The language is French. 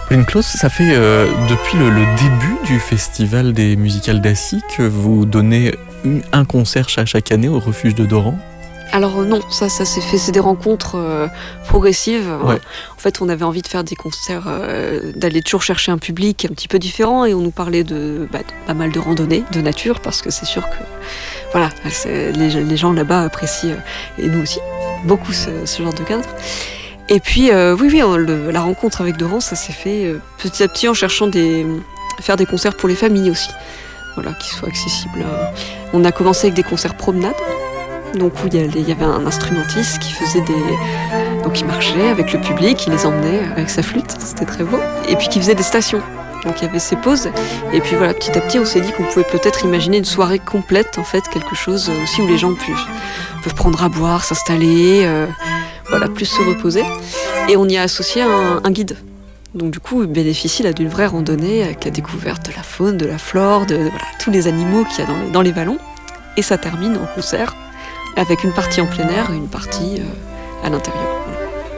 Pauline Claus, ça fait depuis le début du Festival des musicales d'Assy que vous donnez un concert chaque année au refuge de Doran. Alors non, ça s'est fait, c'est des rencontres progressives. Ouais. En fait, on avait envie de faire des concerts, d'aller toujours chercher un public un petit peu différent, et on nous parlait de pas mal de randonnées, de nature, parce que c'est sûr que voilà, les gens là-bas apprécient, et nous aussi, beaucoup ce genre de cadre. Et puis oui, la rencontre avec Doran, ça s'est fait petit à petit en cherchant faire des concerts pour les familles aussi, voilà, qui soient accessibles. On a commencé avec des concerts promenades. Donc où il y avait un instrumentiste qui faisait donc il marchait avec le public, il les emmenait avec sa flûte, c'était très beau. Et puis qui faisait des stations. Donc il y avait ces pauses. Et puis voilà, petit à petit, on s'est dit qu'on pouvait peut-être imaginer une soirée complète, en fait, quelque chose aussi où les gens peuvent prendre à boire, s'installer, voilà, plus se reposer. Et on y a associé un guide. Donc du coup, il bénéficie là d'une vraie randonnée avec la découverte de la faune, de la flore, de tous les animaux qu'il y a dans les vallons. Et ça termine en concert avec une partie en plein air et une partie à l'intérieur. Voilà.